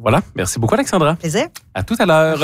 Voilà. Merci beaucoup, Alexandra. Plaisir. À tout à l'heure.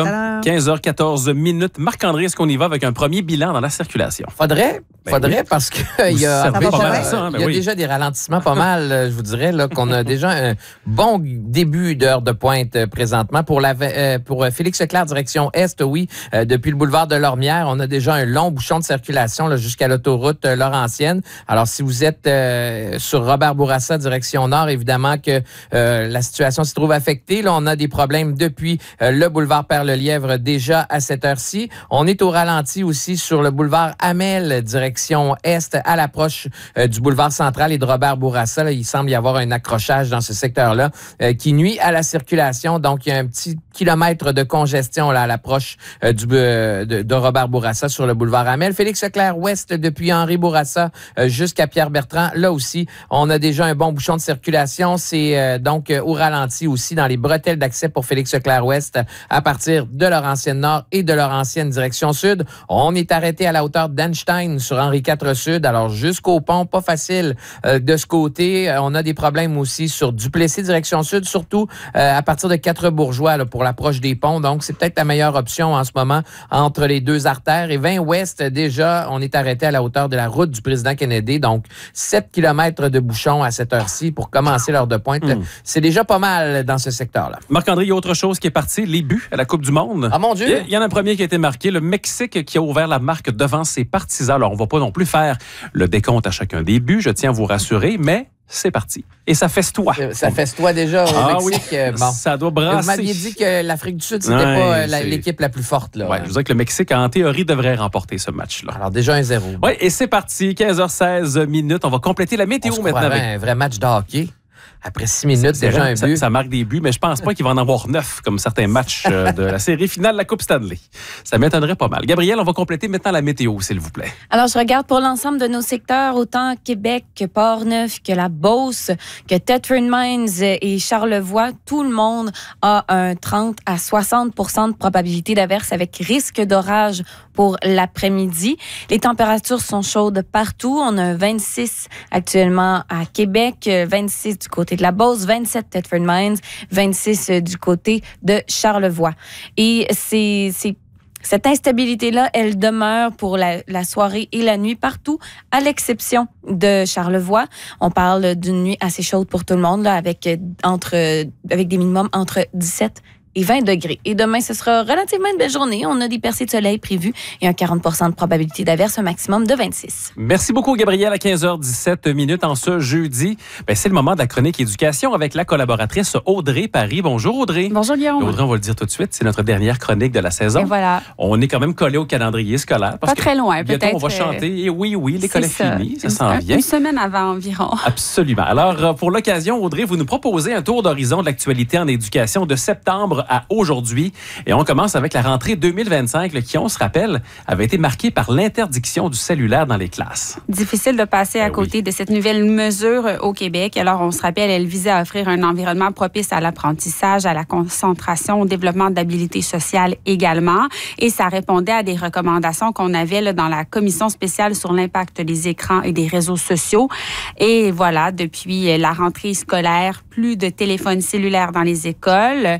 15h14. Marc-André, est-ce qu'on y va avec un premier bilan dans la circulation? Faudrait parce qu'il y a, déjà des ralentissements pas mal, je vous dirais, là, qu'on a déjà un bon début d'heure de pointe présentement. Pour Félix Leclerc, direction Est, depuis le boulevard de Lormière, on a déjà un long bouchon de circulation là, jusqu'à l'autoroute Laurentienne. Alors, si vous êtes sur Robert Bourassa, direction Nord, évidemment que la situation s'y trouve affectée. Là, on a des problèmes depuis le boulevard Père-le-Lièvre déjà à cette heure-ci. On est au ralenti aussi sur le boulevard Hamel, direction Est, à l'approche du boulevard Central et de Robert Bourassa. Là, il semble y avoir un accrochage dans ce secteur-là qui nuit à la circulation. Donc, il y a un petit kilomètre de congestion là, à l'approche de Robert Bourassa sur le boulevard Hamel. Félix Leclerc Ouest depuis Henri Bourassa jusqu'à Pierre-Bertrand. Là aussi, on a déjà un bon bouchon de circulation. C'est donc au ralenti aussi dans les bretelles d'accès pour Félix Leclerc Ouest à partir de Laurentienne Nord et de Laurentienne direction Sud. On est arrêté à la hauteur d'Einstein sur Henri IV Sud. Alors jusqu'au pont, pas facile de ce côté. On a des problèmes aussi sur Duplessis direction Sud, surtout à partir de Quatre-Bourgeois là, pour l'approche des ponts. Donc c'est peut-être la meilleure option en ce moment entre les deux artères. Et 20 Ouest, déjà, on est arrêté à la hauteur de la route du président Kennedy. Donc 7 km de bouchons à cette heure-ci pour commencer l'heure de pointe. C'est déjà pas mal dans ce secteur-là. Marc-André, il y a autre chose qui est parti, les buts à la Coupe du Monde. Ah mon Dieu! Il y en a un premier qui a été marqué, le Mexique qui a ouvert la marque devant ses partisans. Alors, on va pas non plus faire le décompte à chacun des buts, je tiens à vous rassurer, mais c'est parti. Et ça festoie. Ça festoie déjà au Mexique. Oui, bon. Ça doit brasser. Vous m'aviez dit que l'Afrique du Sud, c'était pas l'équipe la plus forte. Là. Ouais, je vous dis que le Mexique, en théorie, devrait remporter ce match-là. Alors déjà 1-0. Oui, et c'est parti. 15h16. On va compléter la météo maintenant. Avec un vrai match de hockey. Après 6 minutes, déjà un but. Ça marque des buts, mais je pense pas qu'il va en avoir 9 comme certains matchs de la série finale de la Coupe Stanley. Ça m'étonnerait pas mal. Gabrielle, on va compléter maintenant la météo, s'il vous plaît. Alors, je regarde pour l'ensemble de nos secteurs, autant Québec que Port-Neuf, que la Beauce, que Thetford Mines et Charlevoix. Tout le monde a un 30 à 60 % de probabilité d'averse avec risque d'orage pour l'après-midi. Les températures sont chaudes partout. On a un 26 actuellement à Québec, 26 du côté de la Beauce, 27 Thetford Mines, 26 du côté de Charlevoix. Et cette instabilité-là, elle demeure pour la soirée et la nuit partout, à l'exception de Charlevoix. On parle d'une nuit assez chaude pour tout le monde, là, avec des minimums entre 17 et 20 degrés. Et demain, ce sera relativement une belle journée. On a des percées de soleil prévues et un 40 % de probabilité d'averse, un maximum de 26. Merci beaucoup, Gabrielle. À 15h17 en ce jeudi, c'est le moment de la chronique éducation avec la collaboratrice Audrey Paris. Bonjour, Audrey. Bonjour, Guillaume. Audrey, on va le dire tout de suite, c'est notre dernière chronique de la saison. Et voilà. On est quand même collé au calendrier scolaire. Parce pas très loin, bientôt, peut-être. on va chanter. Et oui, l'école est finie. Ça s'en vient. Une semaine avant environ. Absolument. Alors, pour l'occasion, Audrey, vous nous proposez un tour d'horizon de l'actualité en éducation de septembre à aujourd'hui. Et on commence avec la rentrée 2025, qui, on se rappelle, avait été marquée par l'interdiction du cellulaire dans les classes. Difficile de passer à côté de cette nouvelle mesure au Québec. Alors, on se rappelle, elle visait à offrir un environnement propice à l'apprentissage, à la concentration, au développement d'habilités sociales également. Et ça répondait à des recommandations qu'on avait là, dans la commission spéciale sur l'impact des écrans et des réseaux sociaux. Et voilà, depuis la rentrée scolaire, plus de téléphones cellulaires dans les écoles.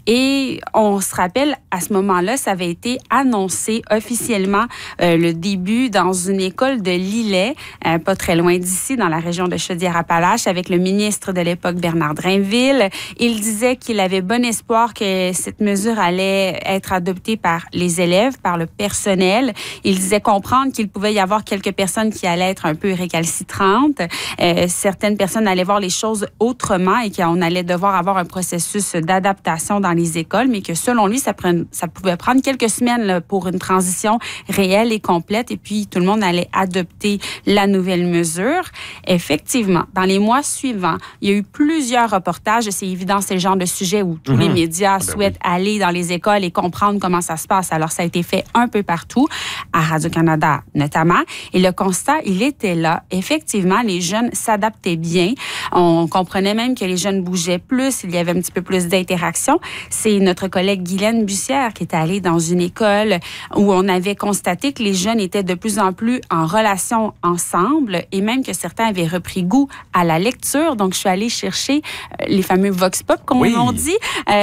Et on se rappelle, à ce moment-là, ça avait été annoncé officiellement le début dans une école de Lillet, pas très loin d'ici, dans la région de Chaudière-Appalaches, avec le ministre de l'époque, Bernard Drainville. Il disait qu'il avait bon espoir que cette mesure allait être adoptée par les élèves, par le personnel. Il disait comprendre qu'il pouvait y avoir quelques personnes qui allaient être un peu récalcitrantes. Certaines personnes allaient voir les choses autrement et qu'on allait devoir avoir un processus d'adaptation dans les écoles, mais que selon lui, ça pouvait prendre quelques semaines là, pour une transition réelle et complète, et puis tout le monde allait adopter la nouvelle mesure. Effectivement, dans les mois suivants, il y a eu plusieurs reportages. C'est évident, c'est le genre de sujet où tous les médias souhaitent aller dans les écoles et comprendre comment ça se passe. Alors, ça a été fait un peu partout, à Radio-Canada notamment. Et le constat, il était là. Effectivement, les jeunes s'adaptaient bien. On comprenait même que les jeunes bougeaient plus, il y avait un petit peu plus d'interaction. C'est notre collègue Guylaine Bussière qui était allée dans une école où on avait constaté que les jeunes étaient de plus en plus en relation ensemble et même que certains avaient repris goût à la lecture. Donc, je suis allée chercher les fameux vox pop, comme on dit.